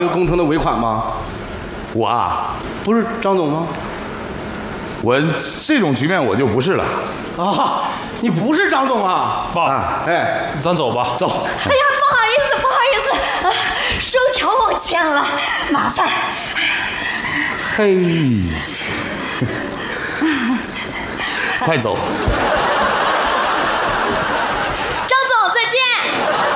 工程的尾款吗？ 我啊， 不是张总吗？ 我这种局面我就不是了。 啊，你不是张总啊？ 爸， 哎， 咱走吧。 走。 哎呀，不好意思，不好意思，收条忘签了，麻烦。 嘿，快走。 张总，再见。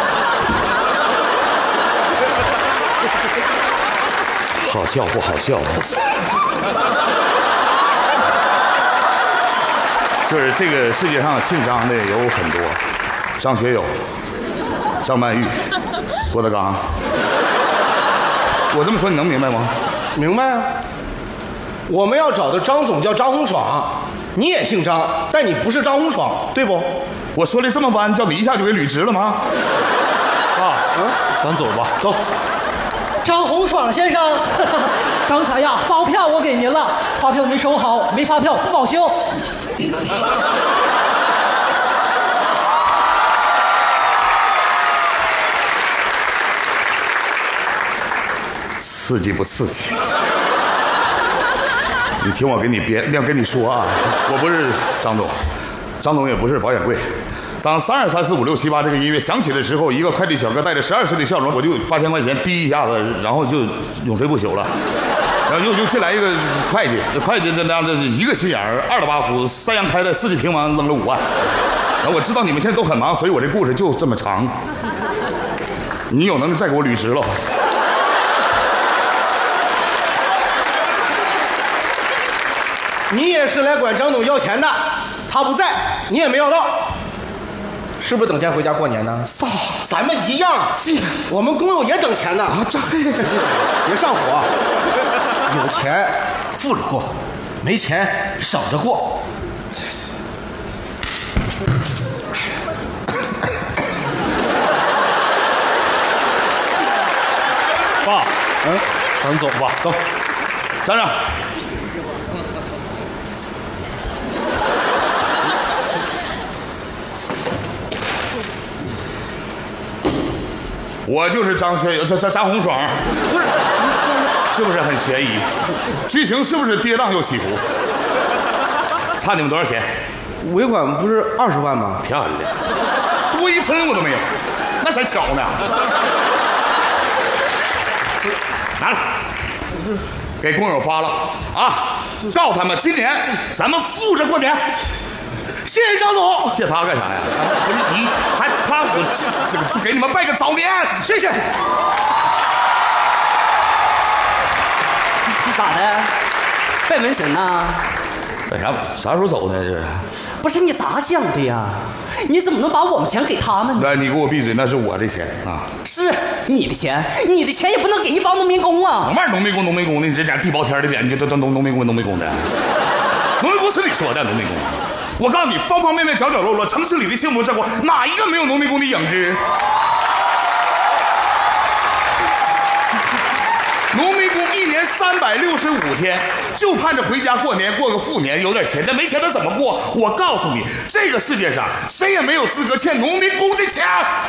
好笑不好笑？就是这个世界上姓张的有很多，张学友、张曼玉、郭德纲。我这么说你能明白吗？ 明白啊。我们要找的张总叫张洪爽，你也姓张，但你不是张洪爽，对不？ 我说的这么弯，叫你一下就给捋直了吗？ 爸，咱走吧。 走。 张洪爽先生，刚才呀，发票我给您了，发票您收好，没发票不保修。 刺激不刺激？你听我跟你跟你说啊，我不是张总，张总也不是保险柜。当3、2、3、4、5、6、7、8这个音乐响起的时候，一个快递小哥带着12岁的笑容，我就8000块钱滴一下子，然后就永垂不朽了。然后又进来一个会计这样的一个心眼儿，2的8胡，3阳开泰4季平完扔了5万。然后我知道你们现在都很忙，所以我这故事就这么长。你有能力再给我捋直了。 你也是来管张总要钱的，他不在，你也没要到，是不是等钱回家过年呢？咱们一样，我们工友也等钱呢。啊，这别上火，有钱富着过，没钱省着过。 爸，咱走吧。 走， 站着。我就是张洪爽，不是，是不是很悬疑？剧情是不是跌宕又起伏？差你们多少钱？ 尾款不是20万吗？ 漂亮，多1分我都没有，那才巧呢。拿来，给工友发了啊！告诉他们今年咱们富着过年。 谢谢张总。 谢他干啥呀？不是你还他我这个就给你们拜个早年，谢谢。 咋的？拜门神呐？ 拜啥时候走呢？这不是你咋想的呀？你怎么能把我们钱给他们呢？ 来，你给我闭嘴，那是我的钱啊！ 是你的钱，你的钱也不能给一帮农民工啊！ 什么玩意儿农民工的？你这家地包天的脸，你这都农民工的。农民工是你说的农民工。我告诉你，方方面面、角角落落，城市里的幸福生活，哪一个没有农民工的影子？农民工1年365天，就盼着回家过年，过个富年，有点钱。但没钱他怎么过？我告诉你，这个世界上谁也没有资格欠农民工的钱。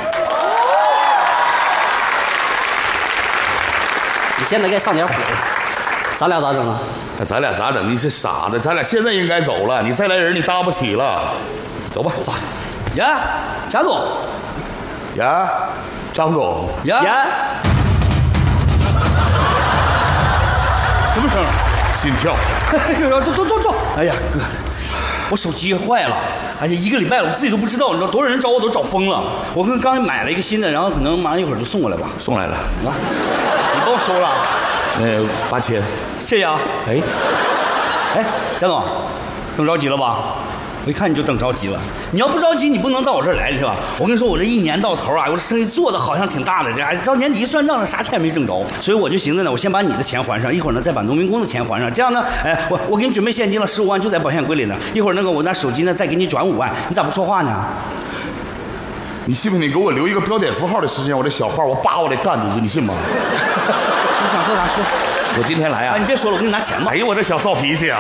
你现在该上点火了，咱俩咋整啊？ 咱俩咋整？你是傻的，咱俩现在应该走了。你再来人，你搭不起了。走吧，走。 呀，贾总。 呀，张总。 呀。 什么声？ 心跳。 坐。哎呀，哥，我手机坏了，哎呀，1个礼拜了，我自己都不知道，你知道多少人找我都找疯了。我刚才买了一个新的，然后可能马上一会儿就送过来吧。 送来了。 啊，你帮我收了 ？8000。 谢谢啊。哎，贾总，等着急了吧？我一看你就等着急了。你要不着急，你不能到我这儿来是吧？我跟你说，我这1年到头啊，我这生意做的好像挺大的，这到年底一算账，啥钱没挣着，所以我就寻思呢，我先把你的钱还上，一会儿呢再把农民工的钱还上，这样呢，我给你准备现金了15万，就在保险柜里呢。一会儿我拿手机呢再给你转5万，你咋不说话呢？ 你信不信？你给我留一个标点符号的时间，我这小号我扒我得干进去，你信吗？ 你想说啥说？ 我今天来啊！ 你别说了，我给你拿钱吧。 哎呦，我这小躁脾气啊！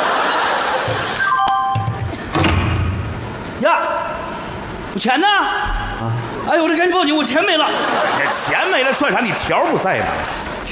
呀，我钱呢？哎呦，我这赶紧报警，我钱没了。 这钱没了算啥？你条不在吗？